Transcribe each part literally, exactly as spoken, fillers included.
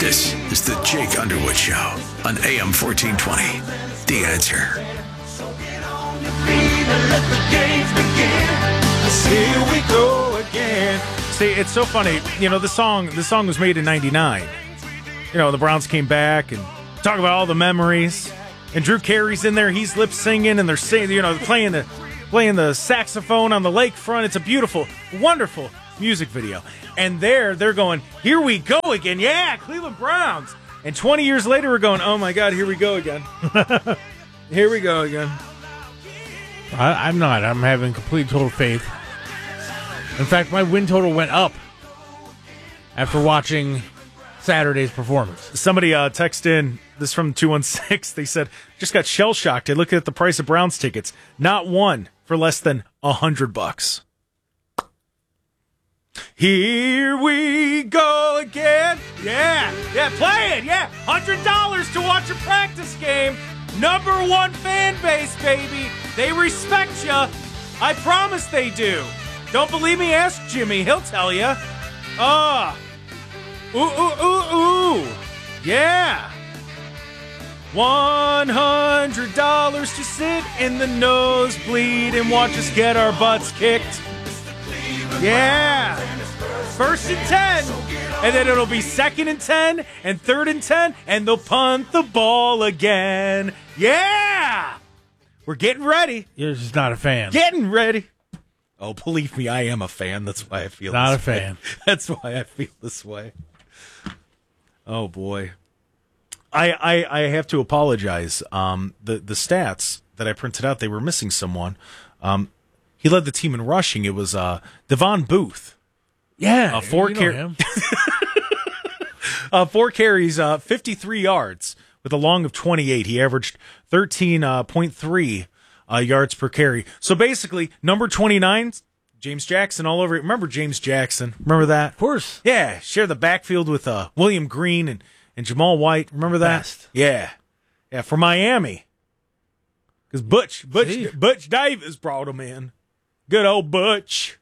This is the Jake Underwood Show on A M fourteen twenty. The Answer. Here we go again. See, it's so funny. You know, the song, the song was made in ninety-nine. You know, the Browns came back and talk about all the memories. And Drew Carey's in there. He's lip singing, and they're singing. You know, playing the playing the saxophone on the lakefront. It's a beautiful, wonderful music video. And there, they're going, here we go again. Yeah, Cleveland Browns. And twenty years later, we're going, oh my God, here we go again. Here we go again. I, I'm not. I'm having complete total faith. In fact, my win total went up after watching Saturday's performance. Somebody uh, texted in, this from two one six, they said, just got shell-shocked. They looked at the price of Browns tickets. Not one for less than a hundred bucks. Here we go again. Yeah, yeah, play it. Yeah, one hundred dollars to watch a practice game. Number one fan base, baby. They respect you. I promise they do. Don't believe me? Ask Jimmy. He'll tell you. Ah. Ooh, ooh, ooh, ooh. Yeah. one hundred dollars to sit in the nosebleed and watch us get our butts kicked. Yeah. First and ten. And then it'll be second and ten and third and ten, and they'll punt the ball again. Yeah. We're getting ready. You're just not a fan. Getting ready. Oh, believe me, I am a fan. That's why I feel not this a fan. way. That's why I feel this way. Oh, boy. I I, I have to apologize. Um, the, the stats that I printed out, they were missing someone. Um, he led the team in rushing. It was uh, Devon Booth. Yeah. Uh, four, you know car- him. uh, four carries, uh, fifty-three yards with a long of twenty-eight. He averaged thirteen point three uh, yards per carry. So basically, number twenty-nine, James Jackson all over it. Remember James Jackson? Remember that? Of course. Yeah, share the backfield with uh, William Green and, and Jamal White. Remember that? Best. Yeah. Yeah, for Miami. Because Butch, Butch, See? Butch Davis brought him in. Good old Butch.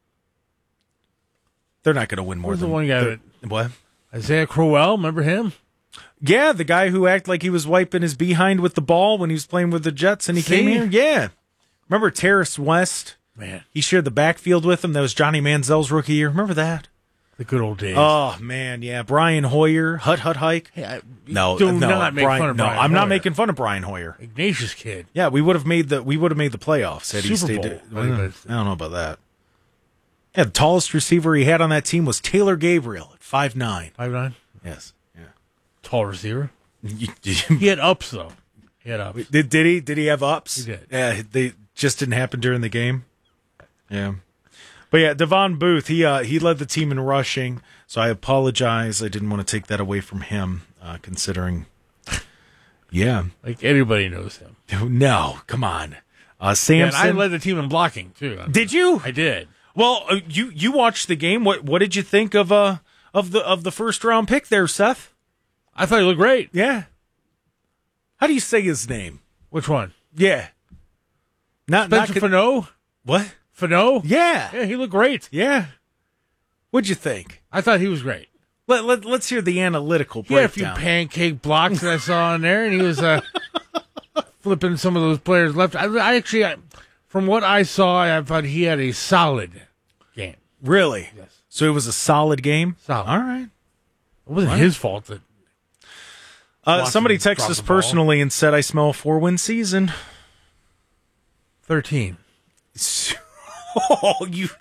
They're not going to win more Who's than the one guy they're- What? Isaiah Crowell, remember him? Yeah, the guy who acted like he was wiping his behind with the ball when he was playing with the Jets and he See? came here. Yeah. Remember Terrace West? Man, He shared the backfield with him. That was Johnny Manziel's rookie year. Remember that? the good old days. Oh, man, yeah. Brian Hoyer, Hut Hut Hike. Hey, I, No, do no, not make Brian, fun of no, Brian I'm not Hoyer. making fun of Brian Hoyer. Ignatius kid. Yeah, we would have made the we would have made the playoffs had he Super stayed. Bowl. I don't know about that. Yeah, the tallest receiver he had on that team was Taylor Gabriel at five nine. Five nine. Yes. Yeah. Tall receiver. You- He had ups though. He had ups. Did, did he? Did he have ups? He did. Yeah, they just didn't happen during the game. Yeah, but yeah, Devon Booth. He uh, he led the team in rushing. So I apologize. I didn't want to take that away from him, uh, considering. Yeah. Like anybody knows him. No, come on, uh, And Samson. I led the team in blocking too. Did you? I did. Well, uh, you you watched the game. What what did you think of uh of the of the first round pick there, Seth? I thought he looked great. Yeah. How do you say his name? Which one? Yeah. Not Spencer not con- Fano? What? Fano? Yeah. Yeah, he looked great. Yeah. What'd you think? I thought he was great. Let, let, let's hear the analytical He had a few breakdown. pancake blocks that I saw in there, and he was uh, flipping some of those players left. I, I actually, I, from what I saw, I thought he had a solid game. Really? Yes. So it was a solid game? Solid. All right. It wasn't his fault that Uh, Watson somebody texted dropped us the ball. personally and said, I smell a four-win season. thirteen. Oh, you...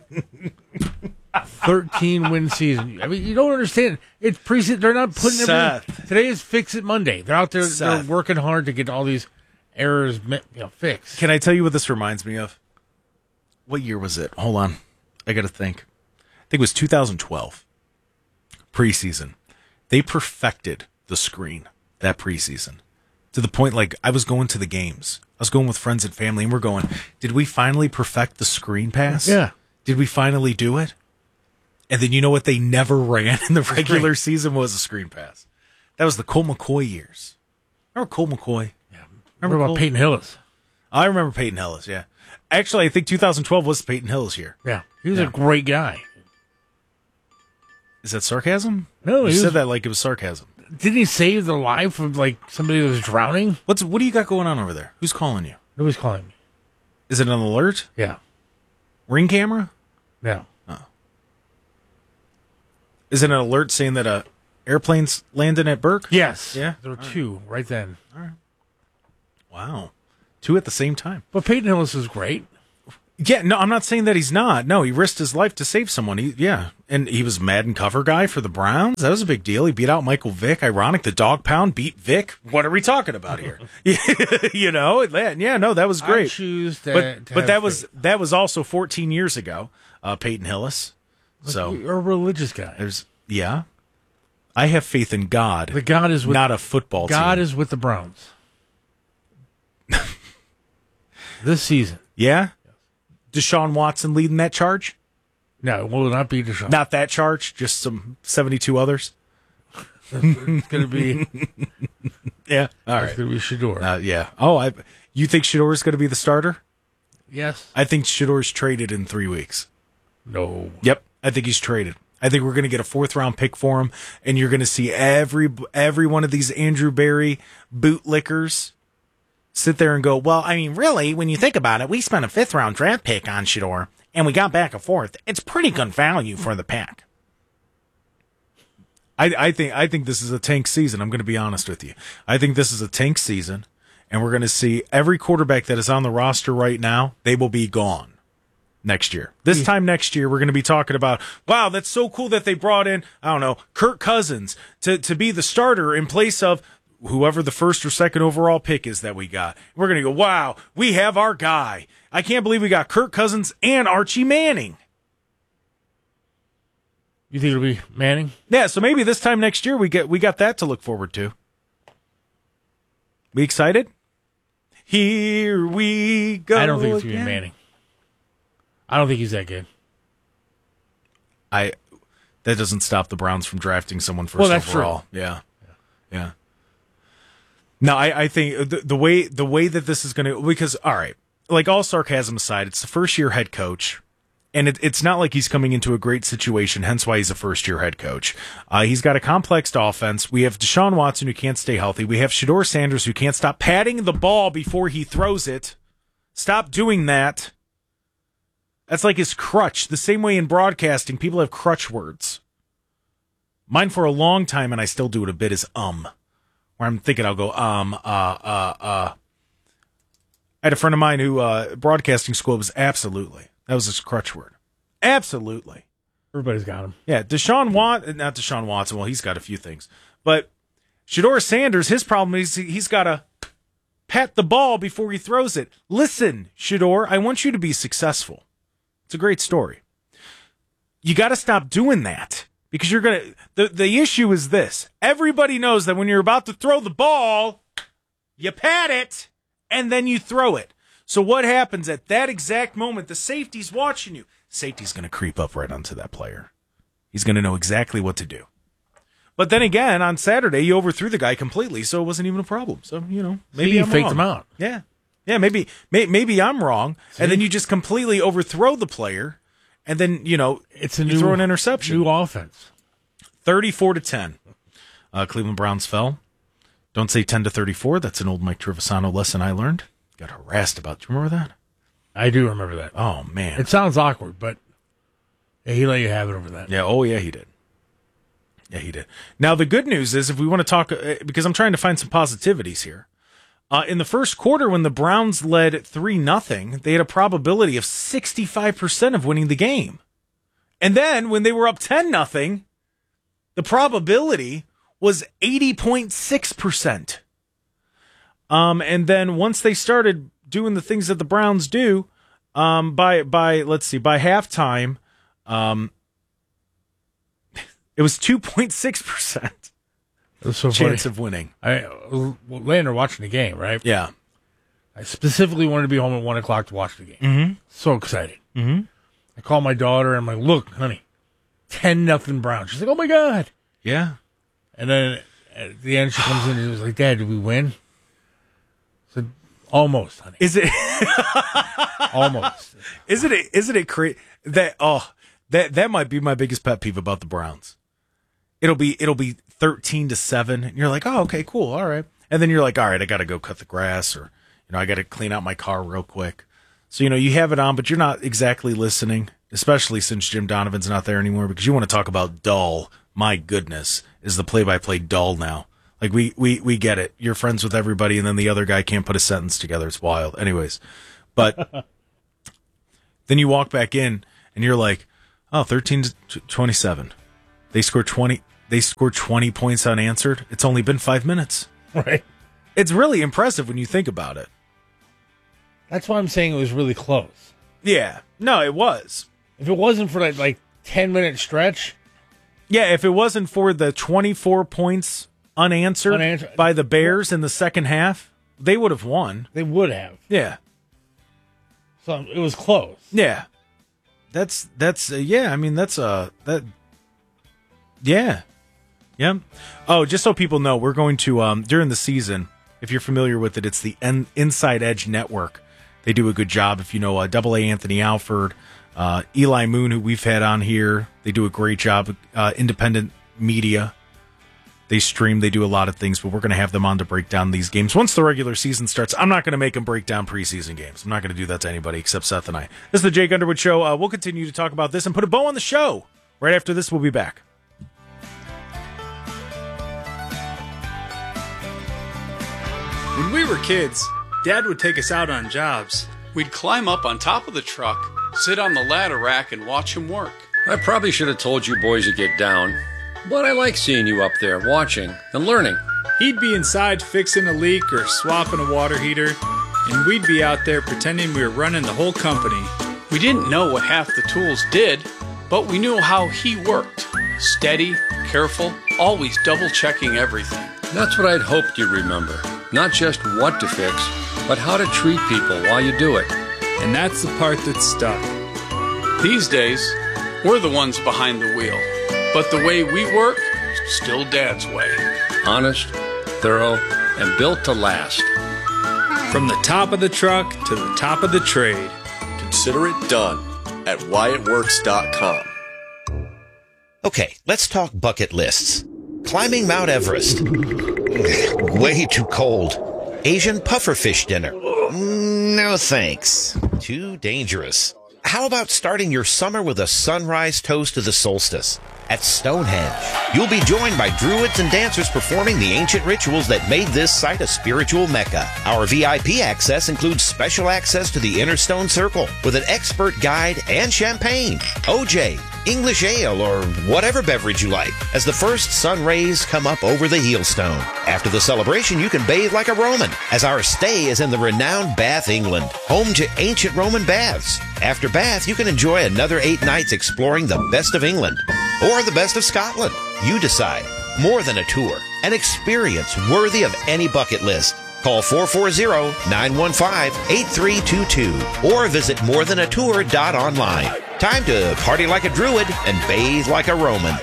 thirteen win season. I mean, you don't understand. It's preseason. They're not putting Seth. everything. Today is Fix It Monday. They're out there. They're Seth. working hard to get all these errors you know, fixed. Can I tell you what this reminds me of? What year was it? Hold on. I got to think. I think it was two thousand twelve. Preseason. They perfected the screen that preseason to the point like I was going to the games. I was going with friends and family and we're going, did we finally perfect the screen pass? Yeah. Did we finally do it? And then you know what they never ran in the regular season was a screen pass. That was the Colt McCoy years. Remember Colt McCoy? Yeah. Remember Remember about Colt? Peyton Hillis? I remember Peyton Hillis, yeah. Actually, I think two thousand twelve was Peyton Hillis year. Yeah. He was Yeah. a great guy. Is that sarcasm? No, you he said was- that like it was sarcasm. Didn't he save the life of like somebody that was drowning? What's what do you got going on over there? Who's calling you? Nobody's calling me. Is it an alert? Yeah. Ring camera? No. Is it an alert saying that a airplane's landing at Burke? Yes. Yeah? There were two right then. Wow. Two at the same time. But Peyton Hillis is great. Yeah, no, I'm not saying that he's not. No, he risked his life to save someone. He, yeah, and he was Madden cover guy for the Browns. That was a big deal. He beat out Michael Vick. Ironic, the dog pound beat Vick. What are we talking about here? you know, yeah, no, that was great. I choose to, but to but have that was faith. that was also fourteen years ago. Uh, Peyton Hillis. So You're a religious guy. there's yeah, I have faith in God. The God is with not a football God team. is with the Browns. This season. Yeah, Deshaun Watson leading that charge. No, it will not be Deshaun. Not that charge, just some seventy-two others. It's going to be Yeah, all it's right. going to be Shador. Uh, yeah. Oh, I. You think Shador is going to be the starter? Yes. I think Shador's traded in three weeks. No. Yep, I think he's traded. I think we're going to get a fourth round pick for him, and you're going to see every every one of these Andrew Berry bootlickers sit there and go, well, I mean, really, when you think about it, we spent a fifth round draft pick on Shador, and we got back a fourth. It's pretty good value for the pack. I, I think I think this is a tank season. I'm going to be honest with you. I think this is a tank season, and we're going to see every quarterback that is on the roster right now, they will be gone next year. This time next year, we're going to be talking about, wow, that's so cool that they brought in, I don't know, Kirk Cousins to, to be the starter in place of whoever the first or second overall pick is that we got. We're going to go, wow, we have our guy. I can't believe we got Kirk Cousins and Archie Manning. You think it'll be Manning? Yeah, so maybe this time next year we get we got that to look forward to. We excited? Here we go. I don't think it's going to again. be Manning. I don't think he's that good. I that doesn't stop the Browns from drafting someone first Well, that's overall. Yeah. Yeah. No, I, I think the, the way the way that this is going to, because all right, like all sarcasm aside, it's the first year head coach, and it, it's not like he's coming into a great situation. Hence why he's a first year head coach. Uh, he's got a complex offense. We have Deshaun Watson who can't stay healthy. We have Shador Sanders who can't stop patting the ball before he throws it. Stop doing that. That's like his crutch. The same way in broadcasting, people have crutch words. Mine for a long time, and I still do it a bit, is um. Where I'm thinking I'll go, um, uh, uh, uh. I had a friend of mine who, uh, broadcasting school was absolutely. That was his crutch word. Absolutely. Everybody's got him. Yeah, Deshaun Watson, not Deshaun Watson, well, he's got a few things. But Shador Sanders, his problem is he's got to pat the ball before he throws it. Listen, Shador, I want you to be successful. It's a great story. You got to stop doing that. Because you're going to, the, the issue is this. Everybody knows that when you're about to throw the ball, you pat it, and then you throw it. So what happens at that exact moment? The safety's watching you. Safety's going to creep up right onto that player. He's going to know exactly what to do. But then again, on Saturday, you overthrew the guy completely, so it wasn't even a problem. So, you know, maybe See, you I'm faked wrong. him out. Yeah. Yeah, maybe, may, maybe I'm wrong. See? And then you just completely overthrow the player. And then, you know, It's a you new, throw an interception. new offense. thirty-four to ten. Uh, Cleveland Browns fell. Don't say ten to thirty-four. That's an old Mike Trevisano lesson I learned. Got harassed about. Do you remember that? I do remember that. Oh, man. It sounds awkward, but yeah, he let you have it over that. Yeah, oh, yeah, he did. Yeah, he did. Now, the good news is if we want to talk, uh, because I'm trying to find some positivities here. Uh, in the first quarter, when the Browns led three nothing, they had a probability of sixty-five percent of winning the game. And then when they were up ten nothing, the probability was eighty point six percent. Um, and then once they started doing the things that the Browns do, um, by, by, let's see, by halftime, um, it was two point six percent It was so chance funny. of winning. I well, laying there watching the game, right? Yeah. I specifically wanted to be home at one o'clock to watch the game. Mm-hmm. So excited. Mm-hmm. I call my daughter and I'm like, "Look, honey, ten nothing Brown." She's like, "Oh my god!" Yeah. And then at the end, she comes in and was like, "Dad, did we win?" I said, "Almost, honey. Is it, Almost." isn't it, isn't it crazy that, oh, that, that might be my biggest pet peeve about the Browns. it'll be it'll be thirteen to seven, and you're like, oh, okay, cool, all right. And then you're like, all right, I got to go cut the grass, or you know, I got to clean out my car real quick. So you know, you have it on, but you're not exactly listening, especially since Jim Donovan's not there anymore, because you want to talk about dull. My goodness, is the play-by-play dull now? Like we we we get it. You're friends with everybody, and then the other guy can't put a sentence together. It's wild. Anyways, but then you walk back in, and you're like, oh, thirteen to twenty-seven. They scored twenty. They scored twenty points unanswered. It's only been five minutes. Right. It's really impressive when you think about it. That's why I'm saying it was really close. Yeah. No, it was. If it wasn't for that like ten minute stretch. Yeah, if it wasn't for the twenty-four points unanswered, unanswered by the Bears in the second half, they would have won. They would have. Yeah. So it was close. Yeah. That's that's uh, yeah, I mean that's uh that yeah. Yeah. Oh, just so people know, we're going to um during the season, if you're familiar with it, it's the N- Inside Edge Network. They do a good job. If you know uh, Double A Anthony Alford, uh, Eli Moon, who we've had on here, they do a great job. Uh, independent media. They stream, they do a lot of things, but we're going to have them on to break down these games. Once the regular season starts, I'm not going to make them break down preseason games. I'm not going to do that to anybody except Seth and I. This is the Jake Underwood Show. Uh, we'll continue to talk about this and put a bow on the show. Right after this, we'll be back. When we were kids, Dad would take us out on jobs. We'd climb up on top of the truck, sit on the ladder rack, and watch him work. I probably should have told you boys to get down, but I like seeing you up there watching and learning. He'd be inside fixing a leak or swapping a water heater, and we'd be out there pretending we were running the whole company. We didn't know what half the tools did, but we knew how he worked. Steady, careful, always double-checking everything. That's what I'd hoped you'd remember. Not just what to fix, but how to treat people while you do it. And that's the part that stuck. These days, we're the ones behind the wheel. But the way we work, still Dad's way. Honest, thorough, and built to last. From the top of the truck to the top of the trade. Consider it done at Wyatt Works dot com. Okay, let's talk bucket lists. Climbing Mount Everest. Way too cold. Asian pufferfish dinner. No thanks. Too dangerous. How about starting your summer with a sunrise toast to the solstice? At Stonehenge, you'll be joined by druids and dancers performing the ancient rituals that made this site a spiritual mecca. Our V I P access includes special access to the Inner Stone Circle with an expert guide and champagne, O J, English ale, or whatever beverage you like, as the first sun rays come up over the Heelstone. After the celebration, you can bathe like a Roman, as our stay is in the renowned Bath, England, home to ancient Roman baths. After Bath, you can enjoy another eight nights exploring the best of England, or the best of Scotland. You decide. More than a tour, an experience worthy of any bucket list. Call four four zero, nine one five, eight three two two or visit more than a tour dot online. Time to party like a druid and bathe like a Roman.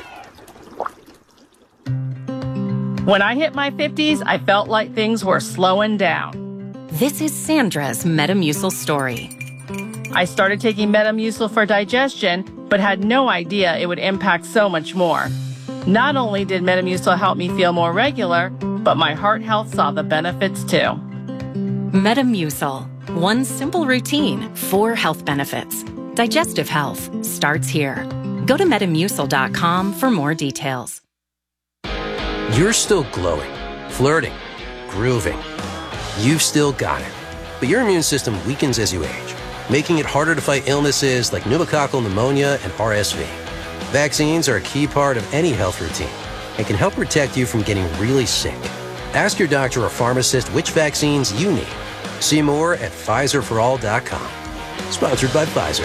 When I hit my fifties, I felt like things were slowing down. This is Sandra's Metamucil story. I started taking Metamucil for digestion, but had no idea it would impact so much more. Not only did Metamucil help me feel more regular, but my heart health saw the benefits too. Metamucil. One simple routine, four health benefits. Digestive health starts here. Go to Metamucil dot com for more details. You're still glowing, flirting, grooving. You've still got it. But your immune system weakens as you age, making it harder to fight illnesses like pneumococcal pneumonia and R S V. Vaccines are a key part of any health routine and can help protect you from getting really sick. Ask your doctor or pharmacist which vaccines you need. See more at Pfizer for all dot com. Sponsored by Pfizer.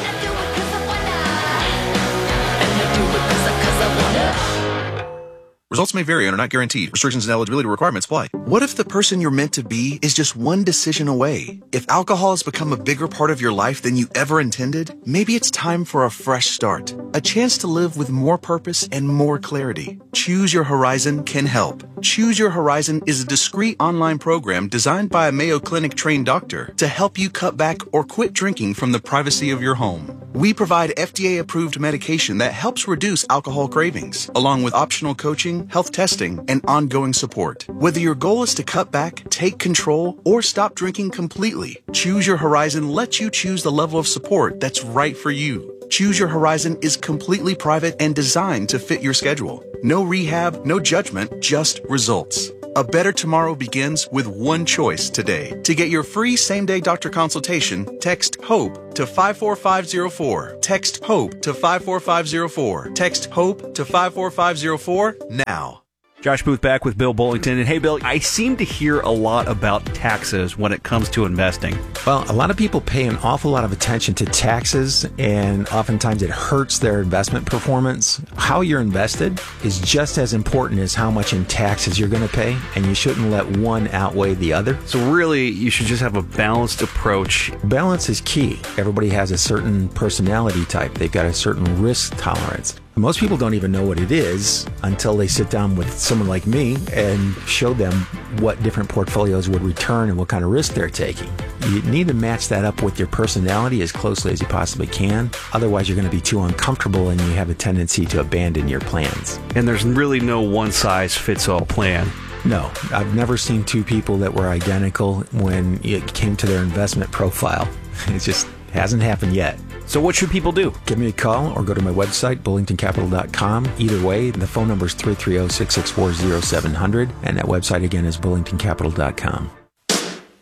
Results may vary and are not guaranteed. Restrictions and eligibility requirements apply. What if the person you're meant to be is just one decision away? If alcohol has become a bigger part of your life than you ever intended, maybe it's time for a fresh start. A chance to live with more purpose and more clarity. Choose Your Horizon can help. Choose Your Horizon is a discreet online program designed by a Mayo Clinic trained doctor to help you cut back or quit drinking from the privacy of your home. We provide F D A-approved medication that helps reduce alcohol cravings, along with optional coaching, health testing, and ongoing support. Whether your goal is to cut back, take control, or stop drinking completely, Choose Your Horizon lets you choose the level of support that's right for you. Choose Your Horizon is completely private and designed to fit your schedule. No rehab, no judgment, just results. A better tomorrow begins with one choice today. To get your free same-day doctor consultation, text HOPE to five four five zero four. Text HOPE to five four five zero four. Text HOPE to five four five zero four now. Josh Booth back with Bill Bullington. And hey, Bill, I seem to hear a lot about taxes when it comes to investing. Well, a lot of people pay an awful lot of attention to taxes, and oftentimes it hurts their investment performance. How you're invested is just as important as how much in taxes you're going to pay, and you shouldn't let one outweigh the other. So really, you should just have a balanced approach. Balance is key. Everybody has a certain personality type. They've got a certain risk tolerance. Most people don't even know what it is until they sit down with someone like me and show them what different portfolios would return and what kind of risk they're taking. You need to match that up with your personality as closely as you possibly can. Otherwise, you're going to be too uncomfortable and you have a tendency to abandon your plans. And there's really no one-size-fits-all plan. No, I've never seen two people that were identical when it came to their investment profile. It just hasn't happened yet. So what should people do? Give me a call or go to my website, bullington capital dot com. Either way, the phone number is three three zero, six six four, zero seven zero zero, and that website again is bullington capital dot com.